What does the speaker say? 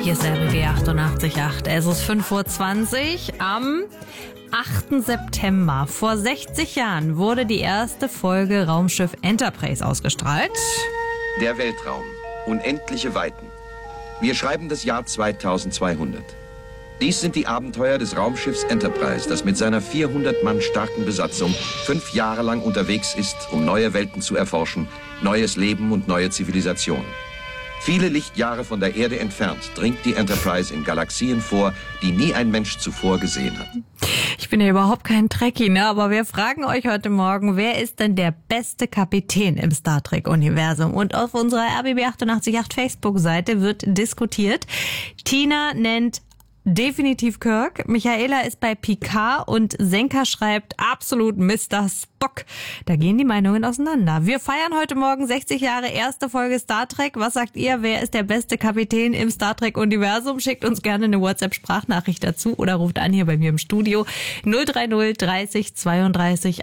Hier ist RBB 88.8. Es ist 5:20 Uhr am 8. September. Vor 60 Jahren wurde die erste Folge Raumschiff Enterprise ausgestrahlt. Der Weltraum. Unendliche Weiten. Wir schreiben das Jahr 2200. Dies sind die Abenteuer des Raumschiffs Enterprise, das mit seiner 400 Mann starken Besatzung 5 Jahre lang unterwegs ist, um neue Welten zu erforschen, neues Leben und neue Zivilisationen. Viele Lichtjahre von der Erde entfernt dringt die Enterprise in Galaxien vor, die nie ein Mensch zuvor gesehen hat. Ich bin ja überhaupt kein Trekkie, ne? Aber wir fragen euch heute Morgen, wer ist denn der beste Kapitän im Star Trek-Universum? Und auf unserer RBB 88.8 Facebook-Seite wird diskutiert. Tina nennt definitiv Kirk. Michaela ist bei Picard und Senka schreibt absolut Mr. Spock. Da gehen die Meinungen auseinander. Wir feiern heute Morgen 60 Jahre erste Folge Star Trek. Was sagt ihr? Wer ist der beste Kapitän im Star Trek-Universum? Schickt uns gerne eine WhatsApp-Sprachnachricht dazu oder ruft an hier bei mir im Studio 030 30 32